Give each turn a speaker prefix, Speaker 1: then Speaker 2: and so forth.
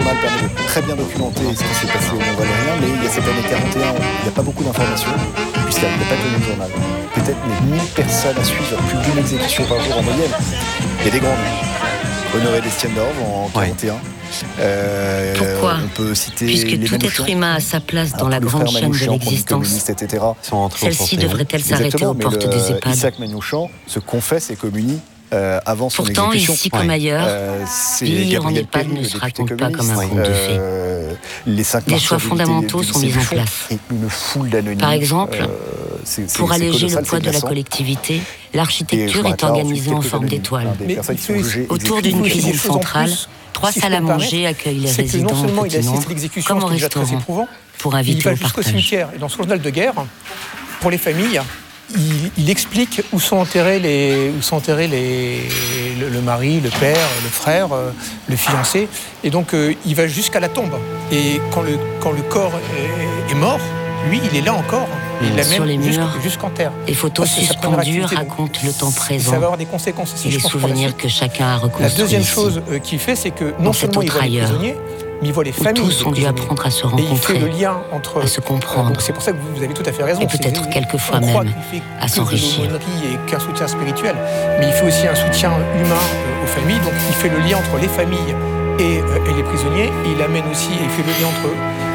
Speaker 1: journal permet de très bien documenter ce qui s'est passé au Mont-Valérien, mais il y a cette année 41 où il n'y a pas beaucoup d'informations, puisqu'il n'y a pas de le journal. Peut-être 1000 personnes à suivre, plus d'une exécution par jour en moyenne. Il y a des grands noms. Honoré Destienne-Dorve en 41.
Speaker 2: Pourquoi ?
Speaker 1: On peut citer
Speaker 2: Puisque
Speaker 1: les
Speaker 2: tout
Speaker 1: Manouchian.
Speaker 2: être humain a sa place dans la grande chaîne de l'existence.
Speaker 1: Etc.
Speaker 2: Celle-ci devrait-elle s'arrêter aux portes des EHPAD ?
Speaker 1: Isaac Manouchian se confesse et communie avant son
Speaker 2: Pourtant,
Speaker 1: exécution.
Speaker 2: ici comme ailleurs, vivre en
Speaker 1: Gabriel
Speaker 2: EHPAD
Speaker 1: Péry,
Speaker 2: ne
Speaker 1: le
Speaker 2: se
Speaker 1: député
Speaker 2: raconte pas comme un
Speaker 1: communiste.
Speaker 2: conte de fées.
Speaker 1: Les 5
Speaker 2: Des choix fondamentaux sont mis en place.
Speaker 1: Et une foule d'anonymes.
Speaker 2: Par exemple, pour alléger le poids de la
Speaker 1: glaçant.
Speaker 2: collectivité, l'architecture est organisée en forme d'étoile. Autour d'une cuisine centrale, 3 salles à manger accueillent les résidents en petit nombre, comme au restaurant, pour inviter au
Speaker 3: jusqu'au
Speaker 2: partage.
Speaker 3: cimetière. Et dans ce journal de guerre, pour les familles, il explique où sont enterrés le mari, le père, le frère, le fiancé. Et donc, il va jusqu'à la tombe. Et quand le corps est mort, lui, il est là encore. Il
Speaker 2: Sur les
Speaker 3: l'amène
Speaker 2: murs,
Speaker 3: jusqu'en terre.
Speaker 2: les photos
Speaker 3: Ça, c'est sa première
Speaker 2: suspendues
Speaker 3: activité,
Speaker 2: racontent le temps
Speaker 3: Et
Speaker 2: présent
Speaker 3: ça va avoir des conséquences aussi,
Speaker 2: et les
Speaker 3: je pense, pour la
Speaker 2: souvenirs
Speaker 3: suite.
Speaker 2: que chacun a
Speaker 3: La
Speaker 2: reconstruits
Speaker 3: deuxième
Speaker 2: ici.
Speaker 3: chose qu'il fait, c'est que non
Speaker 2: Dans cet
Speaker 3: seulement il
Speaker 2: autre
Speaker 3: voit les
Speaker 2: ailleurs,
Speaker 3: prisonniers, mais il voit les
Speaker 2: où
Speaker 3: familles.
Speaker 2: tous ont
Speaker 3: des
Speaker 2: dû
Speaker 3: prisonniers.
Speaker 2: apprendre à se
Speaker 3: Et il fait
Speaker 2: rencontrer,
Speaker 3: le lien entre...
Speaker 2: à se comprendre.
Speaker 3: donc c'est pour ça que vous avez tout à fait raison.
Speaker 2: Et peut-être
Speaker 3: C'est-
Speaker 2: quelquefois
Speaker 3: on croit
Speaker 2: même
Speaker 3: qu'il fait
Speaker 2: à
Speaker 3: que de
Speaker 2: s'enrichir.
Speaker 3: l'aumônerie et qu'un soutien spirituel, mais il fait aussi un soutien humain aux familles. Donc il fait le lien entre les familles et les prisonniers. Et il amène aussi, il fait le lien entre